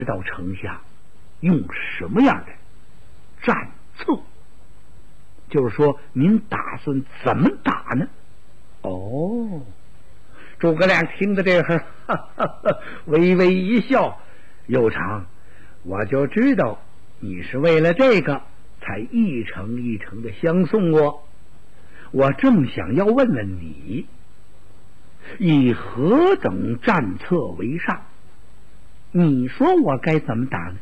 知道丞相用什么样的战策？就是说，您打算怎么打呢？哦，诸葛亮听到这会儿，哈哈哈，微微一笑。右长，我就知道你是为了这个才一程一程的相送我。我正想要问问你，以何等战策为上？你说我该怎么打呢？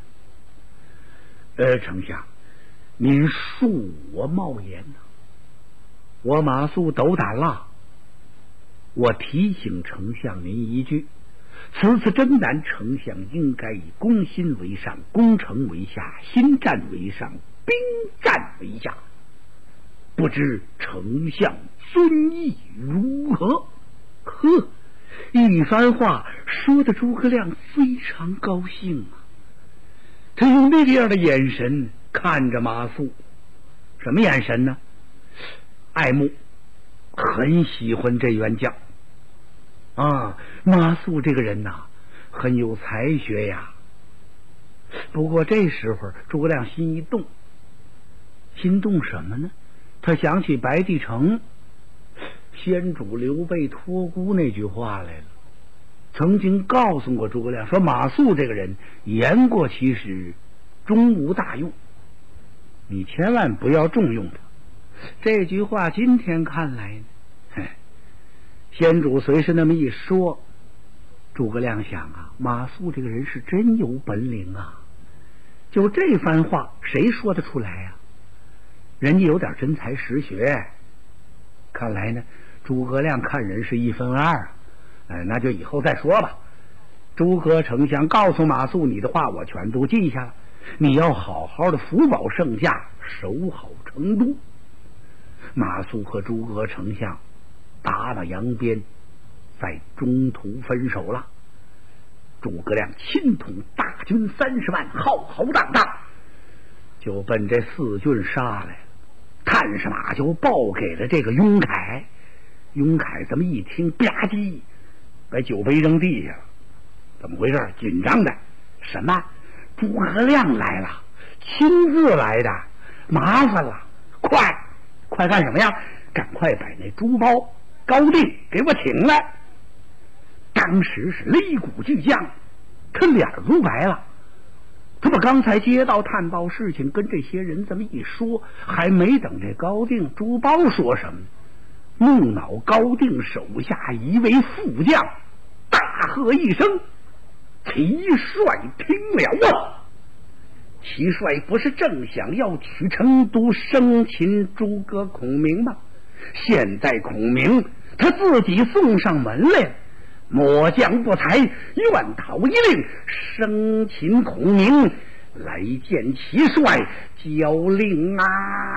丞相，您恕我冒言呐，我马谡斗胆了。我提醒丞相您一句，此次征南，丞相应该以攻心为上，攻城为下，心战为上，兵战为下。不知丞相尊意如何？呵，一番话说的诸葛亮非常高兴啊。他用那个样的眼神看着马谡，什么眼神呢？爱慕，很喜欢这员将啊。马谡这个人呐，很有才学呀。不过这时候诸葛亮心一动，心动什么呢？他想起白帝城先主刘备托孤那句话来了，曾经告诉过诸葛亮说，马谡这个人言过其实，终无大用，你千万不要重用他。这句话今天看来呢，先主虽是那么一说，诸葛亮想啊，马谡这个人是真有本领啊。就这番话谁说得出来啊？人家有点真才实学。看来呢，诸葛亮看人是一分二啊。那就以后再说吧。诸葛丞相告诉马谡你的话我全都记下了，你要好好的辅保圣驾，守好成都。马谡和诸葛丞相打了扬鞭，在中途分手了。诸葛亮亲统大军30万，浩浩荡荡就奔这四郡杀来了。探视马就报给了这个雍凯。雍凯这么一听，吧唧把酒杯扔地下了。怎么回事？紧张的。什么？诸葛亮来了，亲自来的，麻烦了，快干什么呀？赶快把那朱包高定给我请来。当时是擂鼓巨将，他脸都白了。他把刚才接到探报事情跟这些人这么一说，还没等这高定朱包说什么，怒恼高定手下一位副将大喝一声：“齐帅听了啊！”齐帅不是正想要取成都生擒诸葛孔明吗？现在孔明他自己送上门来了，末将不才，愿讨一令，生擒孔明，来见齐帅，交令啊！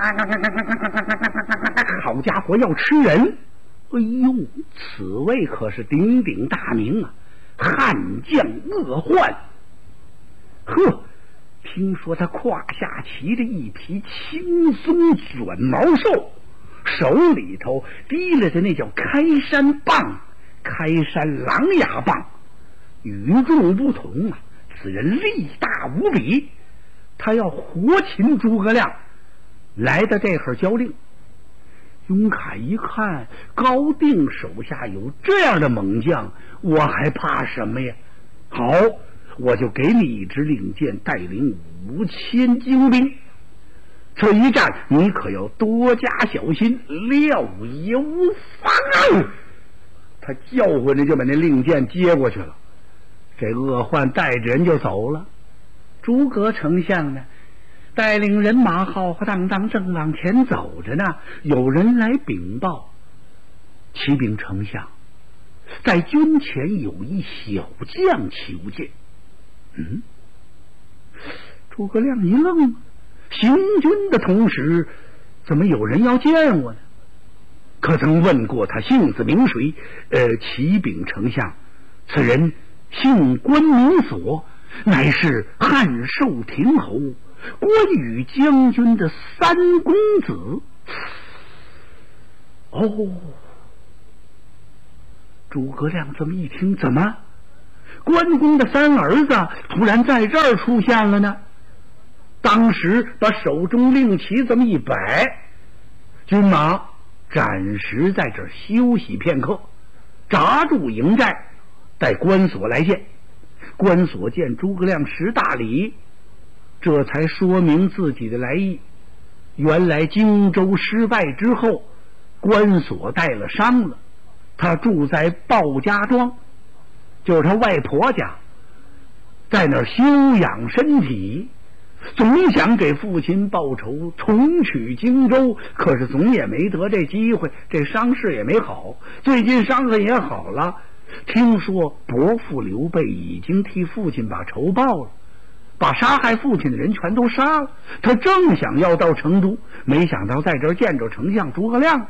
好家伙，要吃人！哎呦，此位可是鼎鼎大名啊，悍将恶患。呵，听说他胯下骑着一匹青松卷毛兽，手里头提了的那叫开山棒，开山狼牙棒，与众不同啊！此人力大无比，他要活擒诸葛亮，来到这会儿交令。雍凯一看高定手下有这样的猛将，我还怕什么呀？好，我就给你一支令箭，带领5000精兵。这一战你可要多加小心，料也无妨。他叫唤着就把那令箭接过去了。这恶患带着人就走了。诸葛丞相呢，带领人马浩浩荡荡正往前走着呢，有人来禀报，启禀丞相，在军前有一小将求见。诸葛亮一愣，行军的同时怎么有人要见我呢？可曾问过他姓字名谁？启禀丞相，此人姓关名所，乃是汉寿亭侯关羽将军的三公子。诸葛亮这么一听，怎么关公的三儿子突然在这儿出现了呢？当时把手中令旗这么一摆，军马暂时在这儿休息片刻，扎住营寨，待关索来见。关索见诸葛亮识大礼，这才说明自己的来意。原来荆州失败之后，关索带了伤了，他住在鲍家庄，就是他外婆家，在那儿休养身体，总想给父亲报仇，重取荆州，可是总也没得这机会，这伤势也没好。最近伤势也好了，听说伯父刘备已经替父亲把仇报了，把杀害父亲的人全都杀了。他正想要到成都，没想到在这儿见着丞相诸葛亮。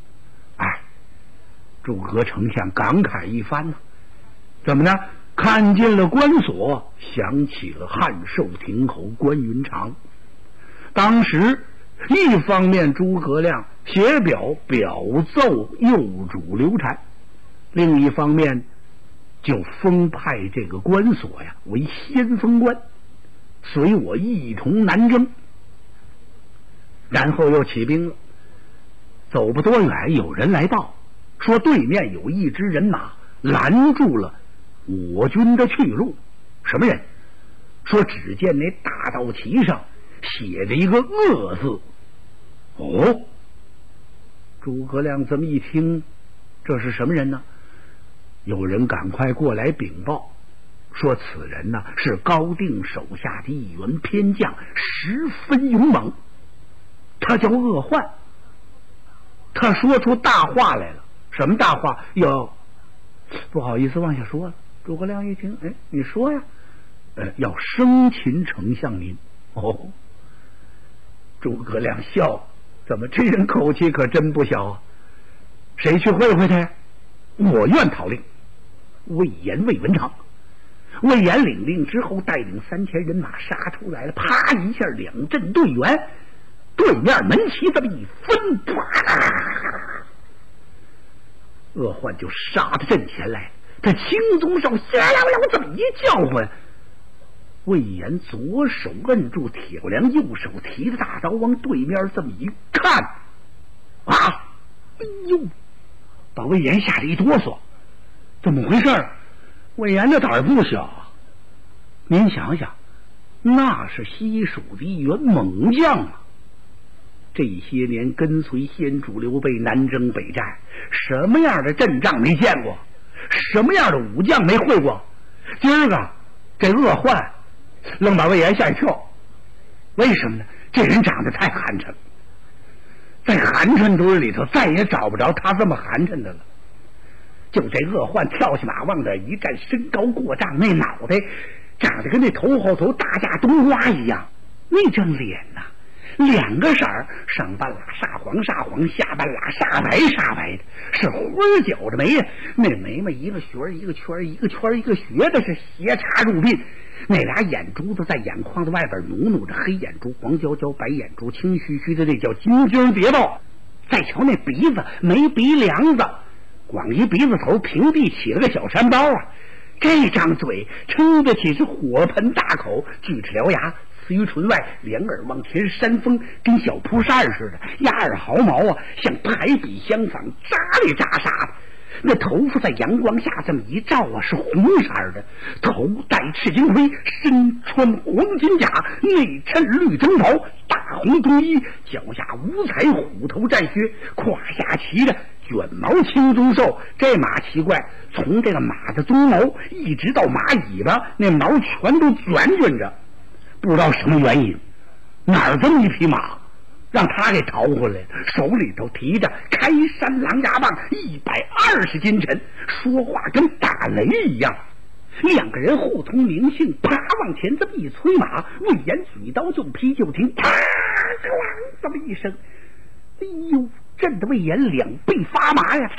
诸葛丞相感慨一番呢，怎么呢？看见了关索，想起了汉寿亭侯关云长。当时一方面诸葛亮写表奏幼主刘禅，另一方面就封派这个关索呀为先锋官，随我一同南征。然后又起兵了，走不多远，有人来报说对面有一支人马拦住了我军的去路。什么人？说只见那大道旗上写着一个恶字。哦，诸葛亮这么一听，这是什么人呢？有人赶快过来禀报，说此人呢是高定手下的一员偏将，十分勇猛，他叫恶患。他说出大话来了。什么大话？不好意思往下说了。诸葛亮一听，你说呀。要生擒丞相您。哦，诸葛亮笑，怎么这人口气可真不小啊？谁去会会他呀？我愿讨令。魏延、魏文长。魏延领令之后，带领3000人马杀出来了，啪一下两阵对圆，对面门旗这么一分，啪，恶患就杀到阵前来。这青鬃哨响亮亮这么一叫唤，魏延左手摁住铁梁，右手提着大刀往对面这么一看，啊，哎呦，把魏延吓得一哆嗦。怎么回事？魏延的胆儿不小啊！您想想，那是西蜀的一员猛将啊！这些年跟随先主刘备南征北战，什么样的阵仗没见过？什么样的武将没会过？今儿个这恶患愣把魏延吓一跳。为什么呢？这人长得太寒碜，在寒碜堆里头再也找不着他这么寒碜的了。就这恶患跳下马往这一站，身高过丈，那脑袋长得跟那头后头大架冬瓜一样，那张脸呐，两个色儿，上半拉煞黄煞黄，下半拉煞白煞白的，是花搅着眉呀。那眉毛一个旋一个圈，一个圈一个学的，是斜插入鬓。那俩眼珠子在眼眶子外边努努着，黑眼珠黄焦焦，白眼珠青须须的，那叫金睛谍报。再瞧那鼻子没鼻梁子，光一鼻子头平地起了个小山包啊！这张嘴撑得起是火盆大口，锯齿獠牙，刺于唇外，两耳往前扇风，跟小扑扇似的，压耳毫毛啊，像排比相仿，扎里扎沙的。那头发在阳光下这么一照啊，是红色的，头戴赤金盔，身穿黄金甲，内衬绿征袍，大红冬衣，脚下五彩虎头战靴，胯下骑着卷毛青鬃兽。这马奇怪，从这个马的鬃毛一直到马尾巴，那毛全都卷着，不知道什么原因，哪儿这么一匹马让他给逃回来了？手里头提着开山狼牙棒120斤沉，说话跟打雷一样。两个人互通名姓，啪往前这么一催马，魏延举刀就劈就停，啪这么一声，哎呦，震得魏延两背发麻呀！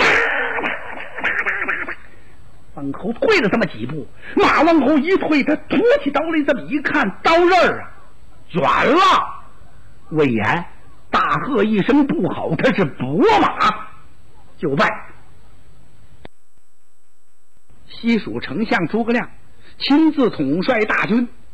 往后退了这么几步，马往后一退，他夺起刀来这么一看，刀刃啊卷了。魏延大喝一声不好，他是拨马就败。西蜀丞相诸葛亮亲自统帅大军